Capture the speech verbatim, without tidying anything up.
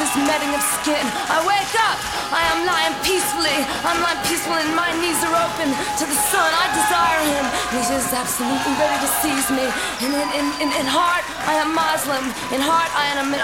this matting of skin. I wake up, I am lying peacefully. I'm lying peacefully and my knees are open to the sun. I desire him. He's just absolutely ready to seize me. And in, in, in, in heart, I am Muslim. In heart, I am an